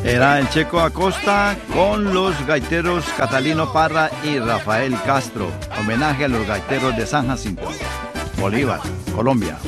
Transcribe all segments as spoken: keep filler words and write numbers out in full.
Era el Checo Acosta con los gaiteros Catalino Parra y Rafael Castro. Homenaje a los gaiteros de San Jacinto, Bolívar, Colombia.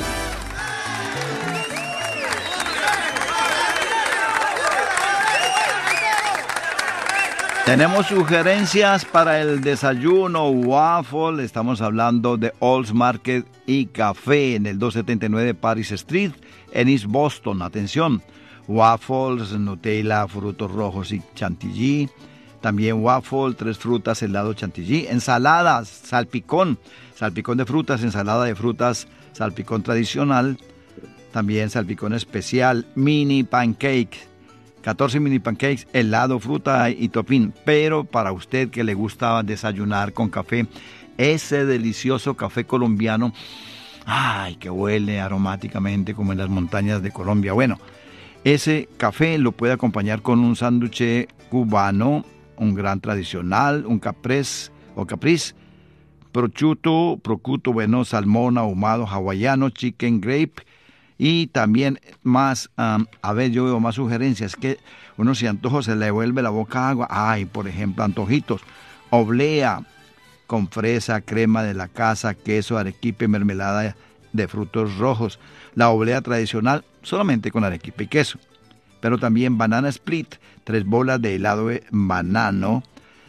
Tenemos sugerencias para el desayuno waffle. Estamos hablando de Olds Market y Café en el doscientos setenta y nueve Paris Street en East Boston. Atención, waffles, Nutella, frutos rojos y chantilly. También waffle, tres frutas, helado chantilly. Ensaladas, salpicón, salpicón de frutas, ensalada de frutas, salpicón tradicional. También salpicón especial, mini pancake. catorce mini pancakes, helado, fruta y topín. Pero para usted que le gusta desayunar con café, ese delicioso café colombiano, ay, que huele aromáticamente como en las montañas de Colombia. Bueno, ese café lo puede acompañar con un sándwich cubano, un gran tradicional, un caprese o caprice, prosciutto, prosciutto, bueno, salmón ahumado hawaiano, chicken grape. Y también más, um, a ver, yo veo más sugerencias, que uno si antojo se le vuelve la boca agua. Ay, por ejemplo, antojitos, oblea con fresa, crema de la casa, queso, arequipe, mermelada de frutos rojos. La oblea tradicional solamente con arequipe y queso. Pero también banana split, tres bolas de helado de banano,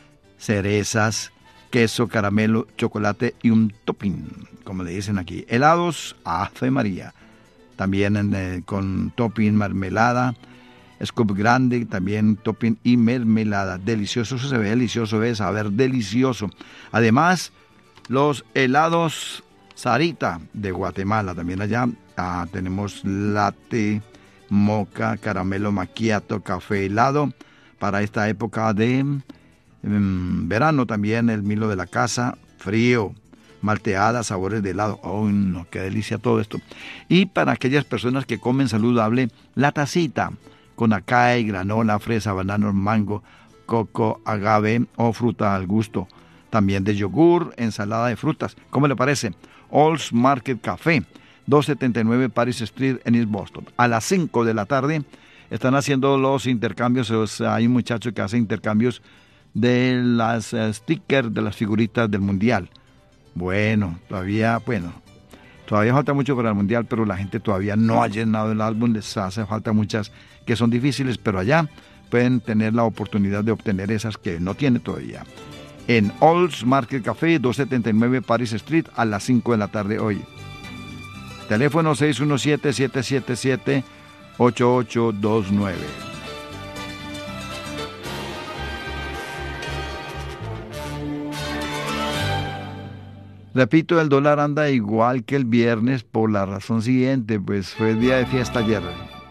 cerezas, queso, caramelo, chocolate y un topping, como le dicen aquí. Helados, Ave María. También eh, con topping mermelada, scoop grande, también topping y mermelada. Delicioso, eso se ve delicioso, ¿ves? A ver, delicioso. Además, los helados Sarita de Guatemala, también allá ah, tenemos latte, moca, caramelo macchiato, café helado. Para esta época de mm, verano también el Milo de la casa, frío. Malteada, sabores de helado. ¡Oh, no! ¡Qué delicia todo esto! Y para aquellas personas que comen saludable, la tacita con acai, granola, fresa, banano, mango, coco, agave o fruta al gusto. También de yogur, ensalada de frutas. ¿Cómo le parece? Olds Market Café, doscientos setenta y nueve Paris Street en East Boston. A las cinco de la tarde están haciendo los intercambios. O sea, hay un muchacho que hace intercambios de las uh, stickers, de las figuritas del Mundial. Bueno, todavía, bueno, todavía falta mucho para el Mundial, pero la gente todavía no ha llenado el álbum, les hace falta muchas que son difíciles, pero allá pueden tener la oportunidad de obtener esas que no tiene todavía. En Olds Market Café, doscientos setenta y nueve Paris Street, a las cinco de la tarde hoy. Teléfono seis uno siete, siete siete siete, ocho ocho dos nueve. Repito, el dólar anda igual que el viernes por la razón siguiente, pues fue día de fiesta ayer.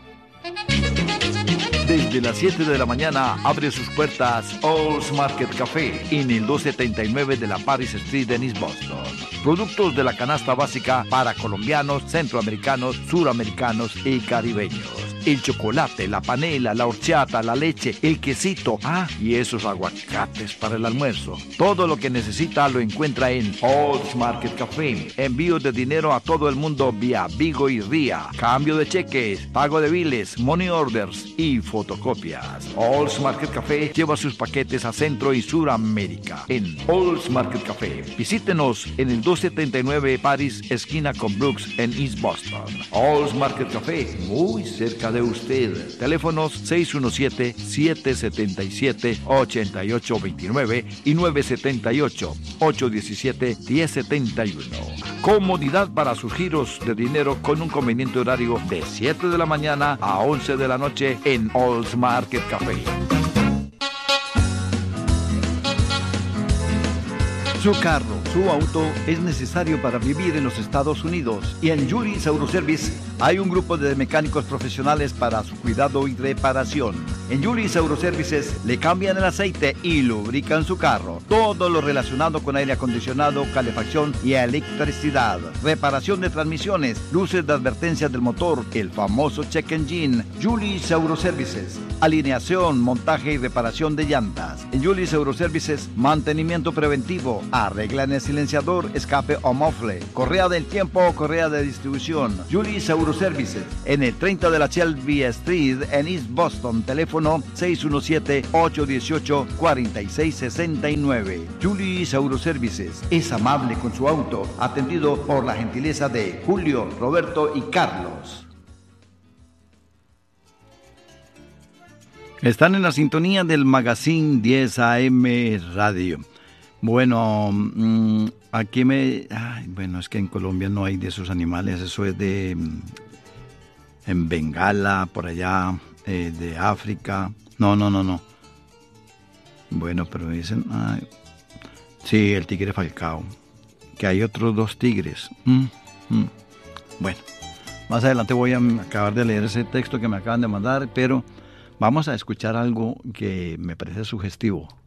Desde las siete de la mañana abre sus puertas Olds Market Café en el doscientos setenta y nueve de la Paris Street en East Boston. Productos de la canasta básica para colombianos, centroamericanos, suramericanos y caribeños. El chocolate, la panela, la horchata, la leche, el quesito, ah, y esos aguacates para el almuerzo. Todo lo que necesita lo encuentra en Olds Market Café. Envío de dinero a todo el mundo vía Vigo y Ría. Cambio de cheques, pago de biles, money orders y fotocopias. Olds Market Café lleva sus paquetes a Centro y Suramérica. En Olds Market Café. Visítenos en el doscientos setenta y nueve Paris, esquina con Brooks en East Boston. Olds Market Café, muy cerca de usted. Teléfonos seis uno siete, siete siete siete, ocho ocho dos nueve y nueve siete ocho, ocho uno siete, uno cero siete uno. Comodidad para sus giros de dinero con un conveniente horario de siete de la mañana a once de la noche en Olds Market Café. Su carro, su auto es necesario para vivir en los Estados Unidos, y en Julis Autoservice hay un grupo de mecánicos profesionales para su cuidado y reparación. En Julis Autoservices le cambian el aceite y lubrican su carro. Todo lo relacionado con aire acondicionado, calefacción y electricidad. Reparación de transmisiones, luces de advertencia del motor, el famoso check engine. Julis Autoservices. Alineación, montaje y reparación de llantas. En Julis Autoservices, mantenimiento preventivo. Arreglan el silenciador, escape o mofle. Correa del tiempo o correa de distribución. Julis Autoservices Autoservices, en el treinta de la Shelby Street, en East Boston. Teléfono seis uno siete, ocho uno ocho, cuatro seis seis nueve. Julius Autoservices es amable con su auto, atendido por la gentileza de Julio, Roberto y Carlos. Están en la sintonía del Magazine diez A M Radio. Bueno, mmm, aquí me... Ay, bueno, es que en Colombia no hay de esos animales, eso es de... En Bengala, por allá, eh, de África. No, no, no, no. Bueno, pero dicen... Ay, sí, el tigre falcao. Que hay otros dos tigres. Mm, mm. Bueno, más adelante voy a acabar de leer ese texto que me acaban de mandar, pero... Vamos a escuchar algo que me parece sugestivo.